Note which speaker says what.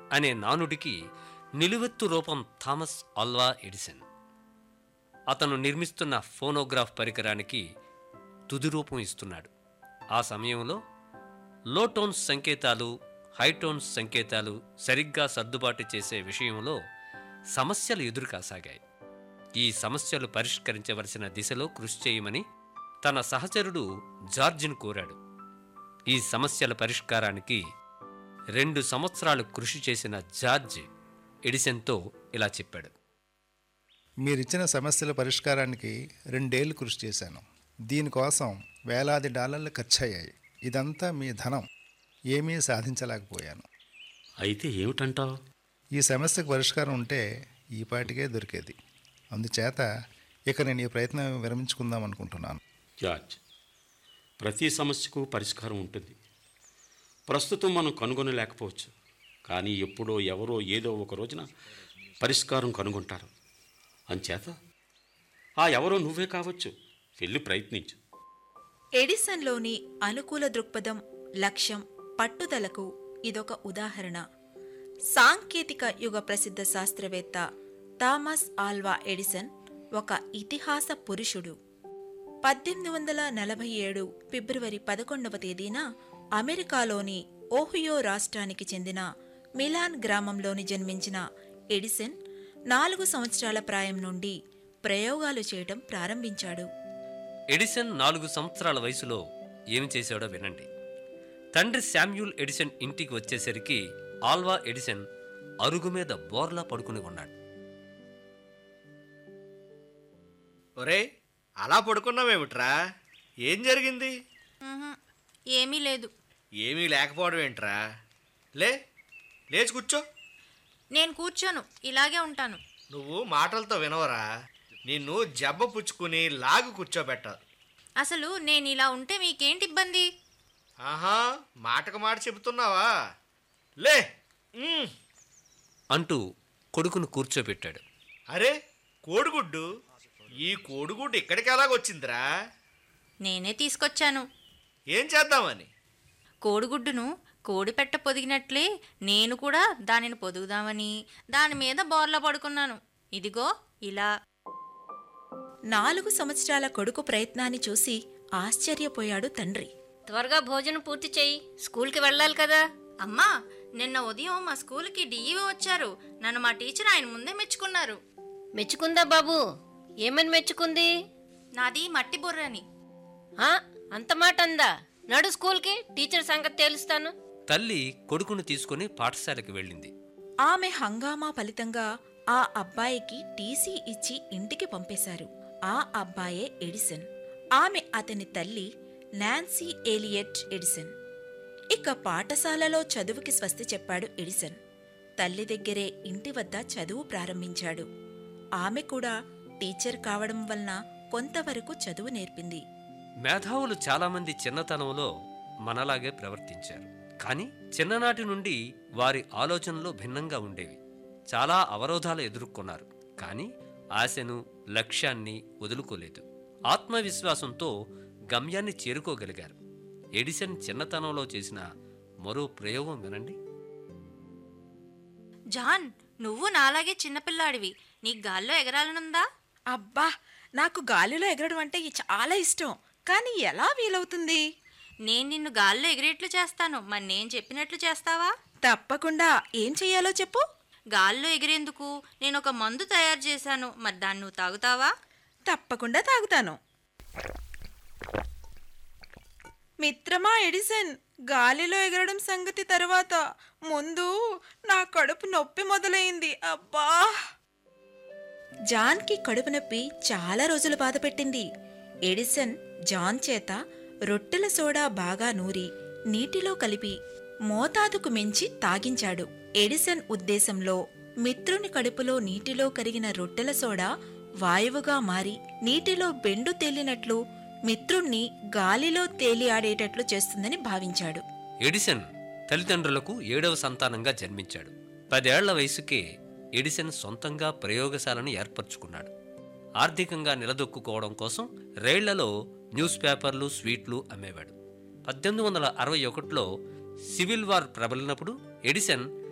Speaker 1: అనే నానుడికి నిలువెత్తు రూపం థామస్ ఆల్వా ఎడిసన్. అతను నిర్మిస్తున్న ఫోనోగ్రాఫ్ పరికరానికి తుది రూపం ఇస్తున్నాడు. ఆ సమయంలో లోటోన్స్ సంకేతాలు, హైటోన్స్ సంకేతాలు సరిగ్గా సర్దుబాటు చేసే విషయంలో సమస్యలు ఎదురుకాసాగాయి. ఈ సమస్యలు పరిష్కరించవలసిన దిశలో కృషి చేయమని తన సహచరుడు జార్జిను కోరాడు. ఈ సమస్యల పరిష్కారానికి 2 సంవత్సరాలు కృషి చేసిన జార్జ్ ఎడిసన్తో ఇలా చెప్పాడు.
Speaker 2: మీరిచ్చిన సమస్యల పరిష్కారానికి 2 ఏళ్లు కృషి చేశాను. దీనికోసం వేలాది డాలర్లు ఖర్చయ్యాయి. ఇదంతా మీ ధనం. ఏమీ సాధించలేకపోయాను.
Speaker 3: అయితే ఏమిటంటావు?
Speaker 2: ఈ సమస్యకు పరిష్కారం ఉంటే ఈపాటికే దొరికేది. అందుచేత ఇక నేను ఈ ప్రయత్నం విరమించుకుందాం అనుకుంటున్నాను.
Speaker 3: జార్జ్, ప్రతి సమస్యకు పరిష్కారం ఉంటుంది. ప్రస్తుతం మనం కనుగొనలేకపోవచ్చు, కానీ ఎప్పుడో ఎవరో ఏదో ఒక రోజున పరిష్కారం కనుగొంటారు. అంచేత ఆ ఎవరో నువ్వే కావచ్చు. వెళ్ళి ప్రయత్నించు.
Speaker 4: ఎడిసన్లోని అనుకూల దృక్పథం, లక్ష్యం, పట్టుదలకు ఇదొక ఉదాహరణ. సాంకేతిక యుగ ప్రసిద్ధ శాస్త్రవేత్త థామస్ ఆల్వా ఎడిసన్ ఒక ఇతిహాస పురుషుడు. 1847 ఫిబ్రవరి 11వ తేదీన అమెరికాలోని ఓహియో రాష్ట్రానికి చెందిన మిలాన్ గ్రామంలోని జన్మించిన ఎడిసన్ 4 సంవత్సరాల ప్రాయం నుండి ప్రయోగాలు చేయటం ప్రారంభించాడు.
Speaker 1: ఎడిసన్ 4 సంవత్సరాల వయసులో ఏమి చేశాడో వినండి. తండ్రి శామ్యూల్ ఎడిసన్ ఇంటికి వచ్చేసరికి ఆల్వా ఎడిసన్ అరుగు మీద బోర్లా పడుకుని ఉన్నాడు.
Speaker 5: ఒరే, అలా పడుకున్నావేమిట్రా? ఏం జరిగింది?
Speaker 6: ఏమీ లేదు.
Speaker 5: ఏమీ లేకపోవడం ఏంట్రా? లేచి కూర్చో.
Speaker 6: నేను కూర్చోను, ఇలాగే ఉంటాను.
Speaker 5: నువ్వు మాటలతో వినవరా? నిన్ను జబ్బ పుచ్చుకుని లాగు కూర్చోబెట్టాలి.
Speaker 6: అసలు నేను ఇలా ఉంటే మీకేంటి ఇబ్బంది?
Speaker 5: ఆహా, మాటకు మాట చెబుతున్నావా? లే
Speaker 1: అంటూ కొడుకును కూర్చోబెట్టాడు.
Speaker 5: అరే, కోడిగుడ్డు! ఈ కోడిగుడ్డు ఇక్కడికి ఎలాగొచ్చిందిరా?
Speaker 6: నేనే తీసుకొచ్చాను.
Speaker 5: ఏం చేద్దామని?
Speaker 6: కోడిగుడ్డును కోడిపెట్ట పొదిగినట్లే నేను కూడా దానిని పొదుగుదామని దాని మీద బోర్లా పడుకున్నాను. ఇదిగో ఇలా.
Speaker 4: 4 సంవత్సరాల కొడుకు ప్రయత్నాన్ని చూసి ఆశ్చర్యపోయాడు తండ్రి.
Speaker 7: త్వరగా భోజనం పూర్తి చేయి, స్కూల్కి వెళ్ళాలి కదా.
Speaker 6: అమ్మా, నిన్న ఉదయం మా స్కూల్కి డిఈఓ వచ్చారు. నన్ను మా టీచర్ ఆయన ముందే మెచ్చుకున్నారు.
Speaker 7: మెచ్చుకుందా బాబు? ఏమని మెచ్చుకుంది?
Speaker 6: నాది మట్టి బుర్రని.
Speaker 7: అంత మాట అందా? నడు స్కూల్కి, టీచర్ సంగతి తేలుస్తాను.
Speaker 1: తల్లి కొడుకును తీసుకుని పాఠశాలకు వెళ్ళింది.
Speaker 4: ఆమె హంగామా ఫలితంగా ఆ అబ్బాయికి టీసీ ఇచ్చి ఇంటికి పంపేశారు. ఆ అబ్బాయే ఎడిసన్. ఆమె అతని తల్లి నాన్సీ ఎలియట్ ఎడిసన్. ఇక పాఠశాలలో చదువుకి స్వస్తి చెప్పాడు ఎడిసన్. తల్లి దగ్గరే ఇంటి వద్ద చదువు ప్రారంభించాడు. ఆమె కూడా టీచర్ కావడం వలన కొంతవరకు చదువు నేర్పింది.
Speaker 1: మేధావులు చాలామంది చిన్నతనంలో మనలాగే ప్రవర్తించారు. కానీ చిన్ననాటి నుండి వారి ఆలోచనలు భిన్నంగా ఉండేవి. చాలా అవరోధాలు ఎదుర్కొన్నారు. కానీ ఆశను, లక్ష్యాన్ని వదులుకోలేదు. ఆత్మవిశ్వాసంతో గమ్యాన్ని చేరుకోగలిగారు. ఎడిసన్ చిన్నతనంలో చేసిన మరో ప్రయోగం వినండి.
Speaker 6: జాన్, నువ్వు నాలాగే చిన్నపిల్లాడివి. నీకు గాల్లో ఎగరాలనుందా?
Speaker 4: అబ్బా, నాకు గాలిలో ఎగరడం అంటే చాలా ఇష్టం. కానీ ఎలా వీలవుతుంది?
Speaker 6: నేను నిన్ను గాల్లో ఎగిరేట్లు చేస్తాను. మరి నేను చెప్పినట్లు చేస్తావా?
Speaker 4: తప్పకుండా. ఏం చెయ్యాలో చెప్పు.
Speaker 6: గాల్లో ఎగిరేందుకు నేను ఒక మందు తయారు చేశాను. మరి దాన్ని నువ్వు తాగుతావా?
Speaker 4: తప్పకుండా తాగుతాను. మిత్రమా ఎడిసన్, గాలిలో ఎగరడం సంగతి తరువాత, ముందు నా కడుపు నొప్పి మొదలైంది. అబ్బా! జాన్కి కడుపు నొప్పి చాలా రోజులు బాధపెట్టింది. ఎడిసన్ జాన్ చేత రొట్టెల సోడా బాగా నూరి నీటిలో కలిపి మోతాదుకు మించి తాగించాడు. ఎడిసన్ ఉద్దేశంలో మిత్రుని కడుపులో నీటిలో కరిగిన రొట్టెల సోడా వాయువుగా మారి నీటిలో బెండు తేలినట్లు మిత్రుణ్ణి గాలిలో తేలి ఆడేటట్లు చేస్తుందని భావించాడు.
Speaker 1: ఎడిసన్ తల్లిదండ్రులకు 7వ సంతానంగా జన్మించాడు. 10 ఏళ్ల వయసుకే ఎడిసన్ సొంతంగా ప్రయోగశాలను ఏర్పరచుకున్నాడు. ఆర్థికంగా నిలదొక్కుకోవడం కోసం రైళ్లలో న్యూస్ పేపర్లు, స్వీట్లు అమ్మేవాడు. 1861లో సివిల్ వార్ ప్రబలినప్పుడు ఎడిసన్